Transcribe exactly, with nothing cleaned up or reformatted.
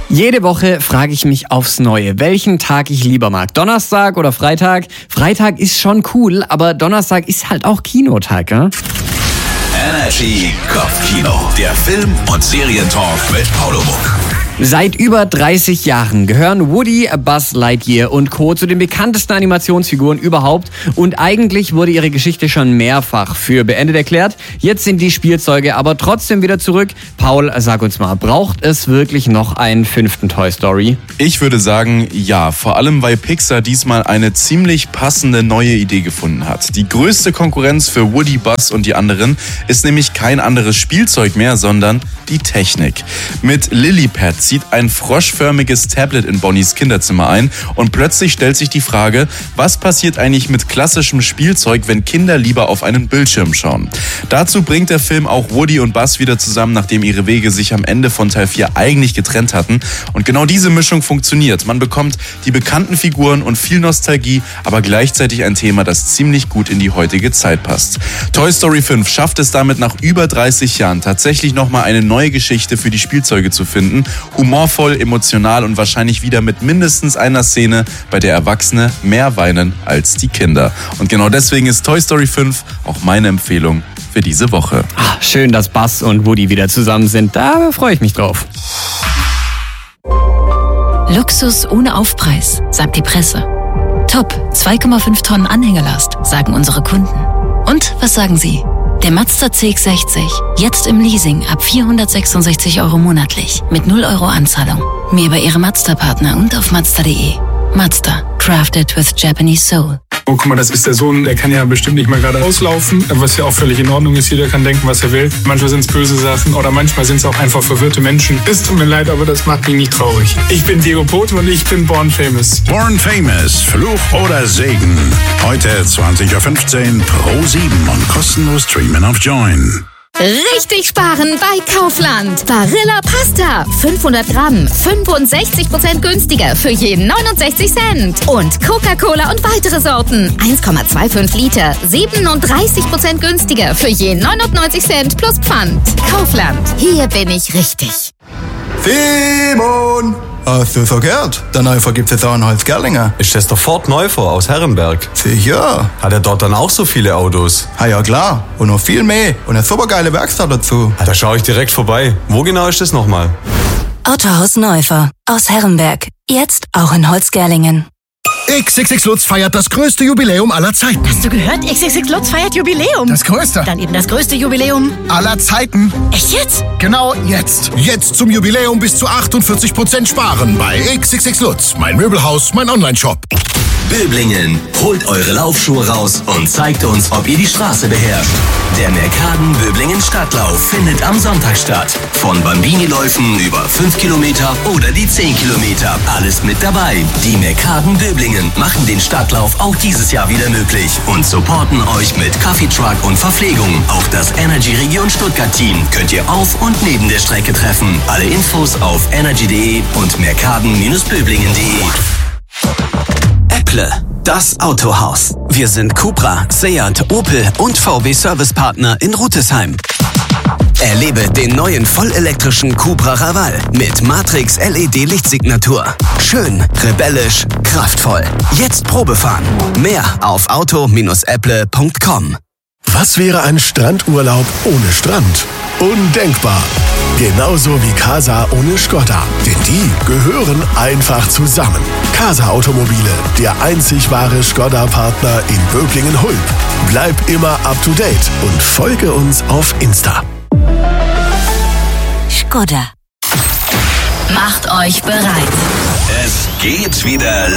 Jede Woche frage ich mich aufs Neue, welchen Tag ich lieber mag. Donnerstag oder Freitag? Freitag ist schon cool, aber Donnerstag ist halt auch Kinotag, ja? Energy Kopfkino, der Film- und Serientalk mit Paulo Muck. Seit über dreißig Jahren gehören Woody, Buzz Lightyear und Co. zu den bekanntesten Animationsfiguren überhaupt. Und eigentlich wurde ihre Geschichte schon mehrfach für beendet erklärt. Jetzt sind die Spielzeuge aber trotzdem wieder zurück. Paul, sag uns mal, braucht es wirklich noch einen fünften Toy Story? Ich würde sagen, ja. Vor allem, weil Pixar diesmal eine ziemlich passende neue Idee gefunden hat. Die größte Konkurrenz für Woody, Buzz und die anderen ist nämlich kein anderes Spielzeug mehr, sondern die Technik. Mit Lilypad zieht ein froschförmiges Tablet in Bonnies Kinderzimmer ein und plötzlich stellt sich die Frage, was passiert eigentlich mit klassischem Spielzeug, wenn Kinder lieber auf einen Bildschirm schauen? Dazu bringt der Film auch Woody und Buzz wieder zusammen, nachdem ihre Wege sich am Ende von Teil vier eigentlich getrennt hatten. Und genau diese Mischung funktioniert. Man bekommt die bekannten Figuren und viel Nostalgie, aber gleichzeitig ein Thema, das ziemlich gut in die heutige Zeit passt. Toy Story fünf schafft es damit nach über dreißig Jahren tatsächlich nochmal eine neue Geschichte für die Spielzeuge zu finden. Humorvoll, emotional und wahrscheinlich wieder mit mindestens einer Szene, bei der Erwachsene mehr weinen als die Kinder. Und genau deswegen ist Toy Story fünf auch meine Empfehlung für diese Woche. Ach, schön, dass Buzz und Woody wieder zusammen sind. Da freue ich mich drauf. Luxus ohne Aufpreis, sagt die Presse. Top, zwei Komma fünf Tonnen Anhängelast, sagen unsere Kunden. Und was sagen Sie? Der Mazda C X sechzig, jetzt im Leasing ab vierhundertsechsundsechzig Euro monatlich mit null Euro Anzahlung. Mehr bei Ihrem Mazda-Partner und auf Mazda punkt de. Mazda, crafted with Japanese soul. Oh, guck mal, das ist der Sohn, der kann ja bestimmt nicht mal gerade auslaufen, was ja auch völlig in Ordnung ist. Jeder kann denken, was er will. Manchmal sind es böse Sachen oder manchmal sind es auch einfach verwirrte Menschen. Es tut mir leid, aber das macht mich nicht traurig. Ich bin Diego Pote und ich bin Born Famous. Born Famous, Fluch oder Segen. Heute zwanzig Uhr fünfzehn Pro sieben und kostenlos streamen auf Join. Richtig sparen bei Kaufland. Barilla Pasta. fünfhundert Gramm. fünfundsechzig Prozent günstiger für jeden neunundsechzig Cent. Und Coca-Cola und weitere Sorten. eins Komma fünfundzwanzig Liter. siebenunddreißig Prozent günstiger für jeden neunundneunzig Cent plus Pfand. Kaufland. Hier bin ich richtig. Simon! Hast du so gehört? Der Neufer gibt's jetzt auch in Holzgerlingen. Ist das der Ford Neufer aus Herrenberg? Sicher. Hat er dort dann auch so viele Autos? Ah ja, klar. Und noch viel mehr. Und eine supergeile Werkstatt dazu. Ah, da schaue ich direkt vorbei. Wo genau ist das nochmal? Autohaus Neufer aus Herrenberg. Jetzt auch in Holzgerlingen. X X X Lutz feiert das größte Jubiläum aller Zeiten. Hast du gehört? X X X Lutz feiert Jubiläum. Das größte. Dann eben das größte Jubiläum aller Zeiten. Echt jetzt? Genau jetzt. Jetzt zum Jubiläum bis zu achtundvierzig Prozent sparen bei X X X Lutz. Mein Möbelhaus, mein Online-Shop. Böblingen, holt eure Laufschuhe raus und zeigt uns, ob ihr die Straße beherrscht. Der Mercaden Böblingen Stadtlauf findet am Sonntag statt. Von Bambini-Läufen über fünf Kilometer oder die zehn Kilometer. Alles mit dabei. Die Mercaden Böblingen machen den Stadtlauf auch dieses Jahr wieder möglich und supporten euch mit Kaffeetruck und Verpflegung. Auch das Energy Region Stuttgart Team könnt ihr auf und neben der Strecke treffen. Alle Infos auf energy punkt de und mercaden Böblingen punkt de. Apple, das Autohaus. Wir sind Cupra, Seat, Opel und V W Servicepartner in Rütesheim. Erlebe den neuen vollelektrischen Cupra Raval mit Matrix L E D-Lichtsignatur. Schön, rebellisch, kraftvoll. Jetzt Probefahren. Mehr auf auto Bindestrich apple Punkt com. Was wäre ein Strandurlaub ohne Strand? Undenkbar. Genauso wie Casa ohne Skoda. Denn die gehören einfach zusammen. Casa Automobile, der einzig wahre Skoda-Partner in Böblingen-Hulb. Bleib immer up to date und folge uns auf Insta. Skoda. Macht euch bereit. Es geht wieder